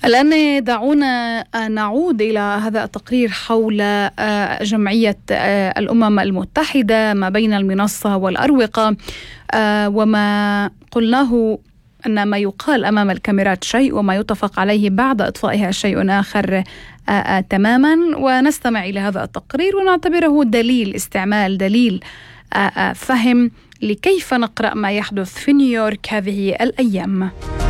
الآن دعونا نعود إلى هذا التقرير حول جمعية الأمم المتحدة ما بين المنصة والأروقة، وما قلناه أن ما يقال أمام الكاميرات شيء وما يتفق عليه بعد إطفائها شيء آخر تماما. ونستمع إلى هذا التقرير ونعتبره دليل استعمال، دليل فهم لكيف نقرأ ما يحدث في نيويورك هذه الأيام.